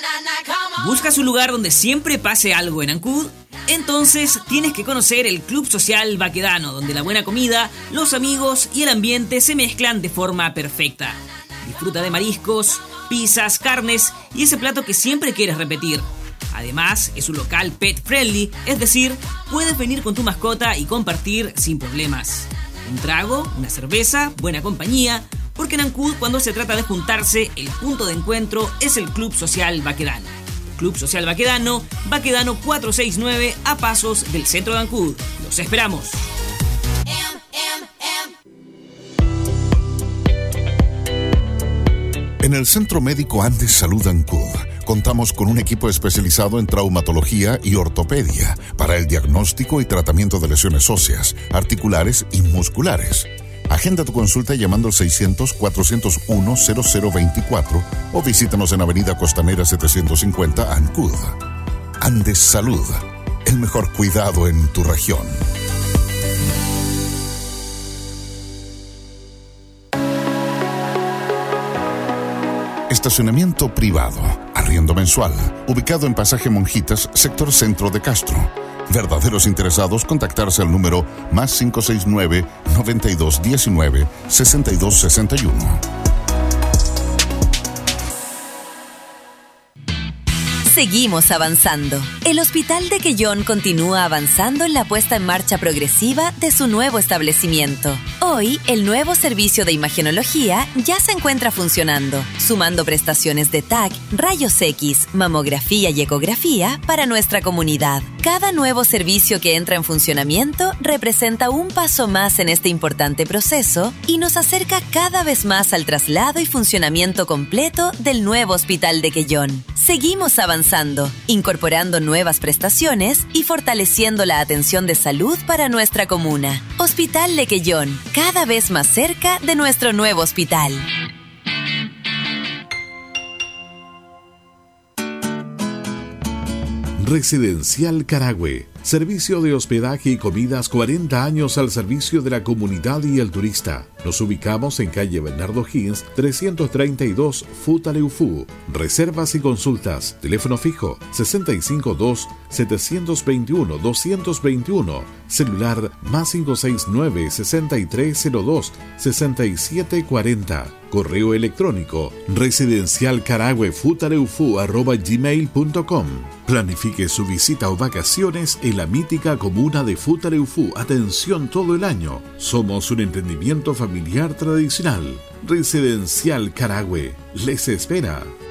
¿Buscas un lugar donde siempre pase algo en Ancud? Entonces tienes que conocer el Club Social Baquedano, donde la buena comida, los amigos y el ambiente se mezclan de forma perfecta. Disfruta de mariscos, pizzas, carnes y ese plato que siempre quieres repetir. Además, es un local pet friendly, es decir, puedes venir con tu mascota y compartir sin problemas. Un trago, una cerveza, buena compañía, porque en Ancud, cuando se trata de juntarse, el punto de encuentro es el Club Social Baquedano. Club Social Baquedano, Baquedano 469, a pasos del centro de Ancud. ¡Los esperamos! En el Centro Médico Andes Salud Ancud contamos con un equipo especializado en traumatología y ortopedia para el diagnóstico y tratamiento de lesiones óseas, articulares y musculares. Agenda tu consulta llamando al 600-401-0024 o visítanos en Avenida Costanera 750, Ancud. Andes Salud, el mejor cuidado en tu región. Estacionamiento privado, arriendo mensual, ubicado en Pasaje Monjitas, sector centro de Castro. Verdaderos interesados, contactarse al número +569 9219 6261. Seguimos avanzando. El Hospital de Quellón continúa avanzando en la puesta en marcha progresiva de su nuevo establecimiento. Hoy, el nuevo servicio de imagenología ya se encuentra funcionando, sumando prestaciones de TAC, rayos X, mamografía y ecografía para nuestra comunidad. Cada nuevo servicio que entra en funcionamiento representa un paso más en este importante proceso y nos acerca cada vez más al traslado y funcionamiento completo del nuevo Hospital de Quellón. Seguimos avanzando, incorporando nuevas prestaciones y fortaleciendo la atención de salud para nuestra comuna. Hospital de Quellón, cada vez más cerca de nuestro nuevo hospital. Residencial Carahue. Servicio de hospedaje y comidas 40 años al servicio de la comunidad y el turista. Nos ubicamos en calle Bernardo Higgins, 332, Futaleufú. Reservas y consultas. Teléfono fijo 652-721-221. Celular +569 6302 6740. Correo electrónico residencialcarahuefutaleufú@gmail.com. Planifique su visita o vacaciones en la mítica comuna de Futaleufú. Atención todo el año. Somos un emprendimiento familiar tradicional. Residencial Carahue les espera.